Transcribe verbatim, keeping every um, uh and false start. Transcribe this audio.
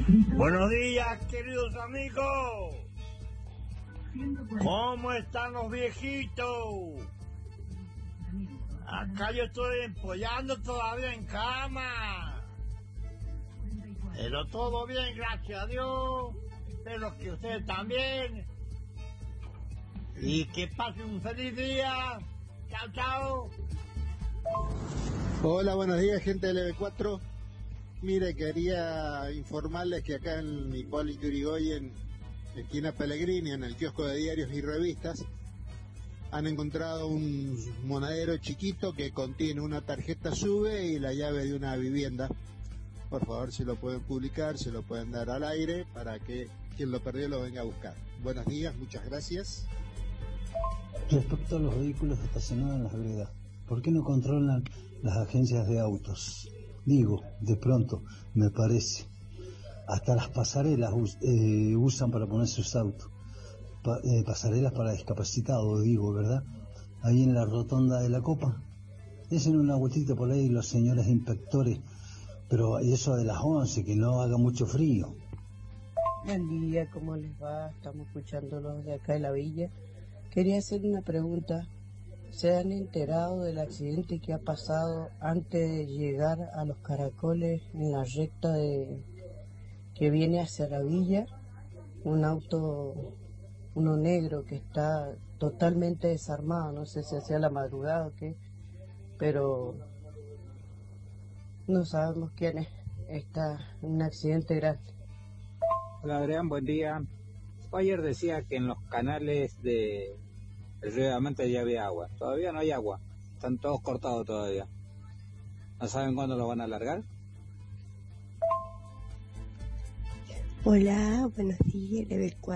Buenos días, queridos amigos. ¿Cómo están los viejitos? Acá yo estoy empollando todavía en cama. Pero todo bien, gracias a Dios. Espero que ustedes también. Y que pasen un feliz día. Chao, chao. Hola, buenos días, gente del L B cuatro. Mire, quería informarles que acá en Hipólito Yrigoyen, esquina Pellegrini, en el kiosco de diarios y revistas, han encontrado un monedero chiquito que contiene una tarjeta SUBE y la llave de una vivienda. Por favor, si lo pueden publicar, se lo pueden dar al aire para que quien lo perdió lo venga a buscar. Buenos días, muchas gracias. Respecto a los vehículos estacionados en las veredas, ¿por qué no controlan las agencias de autos? Digo, de pronto, me parece, hasta las pasarelas us, eh, usan para poner sus autos. Pa, eh, pasarelas para discapacitados, digo, ¿verdad? Ahí en la rotonda de la Copa. Desen una vueltita por ahí los señores inspectores, pero eso de las once, que no haga mucho frío. Buen día, ¿cómo les va? Estamos escuchándolos de acá de la villa. Quería hacer una pregunta. ¿Se han enterado del accidente que ha pasado antes de llegar a los Caracoles en la recta de que viene hacia la villa? Un auto, uno negro que está totalmente desarmado, no sé si hacía la madrugada o qué, pero no sabemos quién es. Está un accidente grande. Hola Adrián, buen día. Ayer decía que en los canales de el río de la Manta ya había agua. Todavía no hay agua. Están todos cortados todavía. ¿No saben cuándo lo van a alargar? Hola, buenos días, L B cuatro.